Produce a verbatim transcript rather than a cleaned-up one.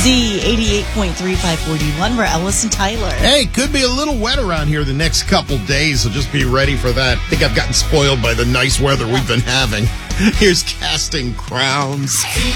Z eighty-eight point three, five forty-one. We're Ellis and Tyler. Hey, could be a little wet around here the next couple days, so just be ready for that. I think I've gotten spoiled by the nice weather we've been having. Here's Casting Crowns.